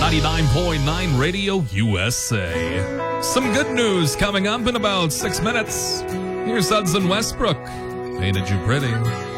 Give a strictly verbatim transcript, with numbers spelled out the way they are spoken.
ninety-nine point nine Radio U S A. Some good news coming up in about six minutes. Here's Hudson Westbrook. Painted You Pretty.